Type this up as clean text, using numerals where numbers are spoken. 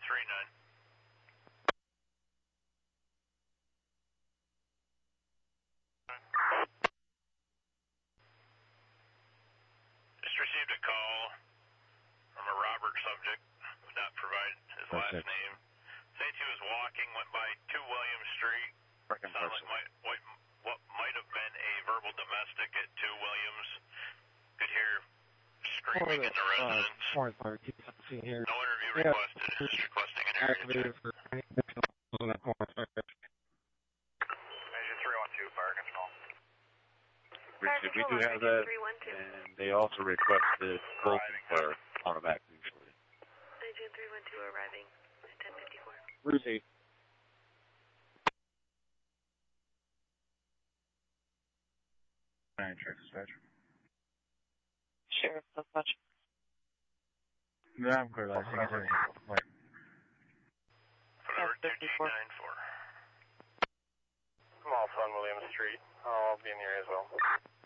Just received a call from a Robert subject, would not provide his last name. Said he was walking, went by 2 Williams Street. Sounded like what might have been a verbal domestic at 2 Williams. Could hear screaming in the residence. No interview requested. Just requesting an area check. Major 312, fire control. We do have that, and they also requested Colton Flare on a back usually. Agent 312 arriving at 10:54. Ruthie. Sheriff, so much. Yeah, I'm clear. I think it's right. Forever 2G94. I'm also on Williams Street. I'll be in the area as well.